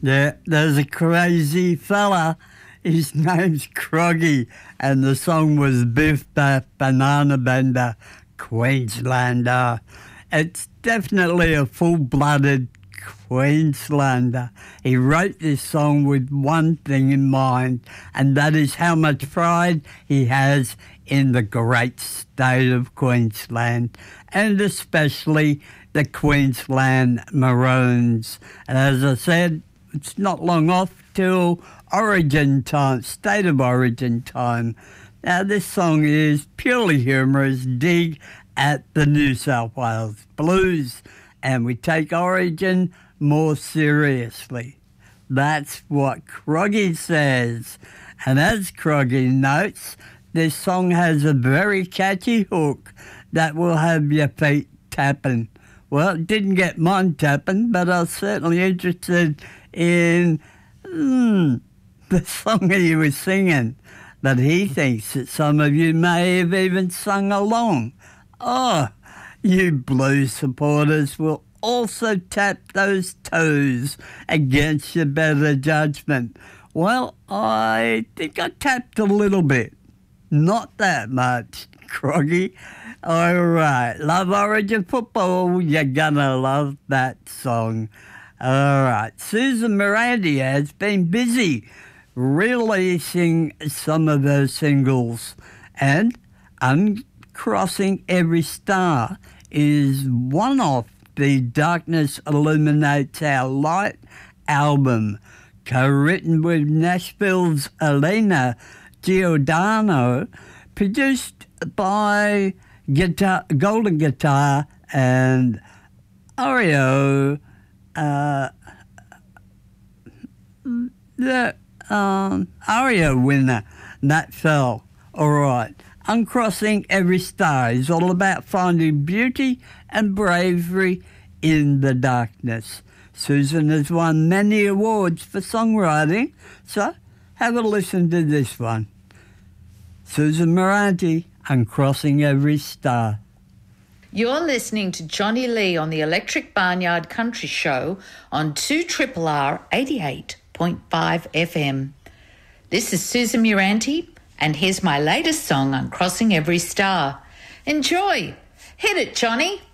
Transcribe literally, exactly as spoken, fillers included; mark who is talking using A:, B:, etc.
A: There, there's a crazy fella. His name's Croggy, and the song was Biff Baff Banana Bender, Queenslander. It's definitely a full-blooded Queenslander. He wrote this song with one thing in mind, and that is how much pride he has in the great state of Queensland, and especially the Queensland Maroons. And as I said, it's not long off till Origin time, State of Origin time. Now, this song is purely humorous dig at the New South Wales Blues, and we take Origin more seriously. That's what Croggy says. And as Croggy notes, this song has a very catchy hook that will have your feet tapping. Well, it didn't get mine tapping, but I was certainly interested in mm, the song that he was singing, that he thinks that some of you may have even sung along. Oh, you blues supporters will also tap those toes against your better judgment. Well, I think I tapped a little bit. Not that much, Croggy. All right, love Origin football, you're gonna love that song. All right, Susan Miranda has been busy releasing some of her singles, and Uncrossing Every Star is one of the Darkness Illuminates Our Light album, co-written with Nashville's Elena Giordano, produced by Guitar, Golden Guitar and Ario, uh, the um, Ario winner, Nat Fell. All right. Uncrossing Every Star is all about finding beauty and bravery in the darkness. Susan has won many awards for songwriting, so have a listen to this one. Susan Moranti, Uncrossing Every Star.
B: You're listening to Johnny Lee on the Electric Barnyard Country Show on two R R R eighty-eight point five F M. This is Susan Moranti, and here's my latest song, Uncrossing Every Star. Enjoy! Hit it, Johnny!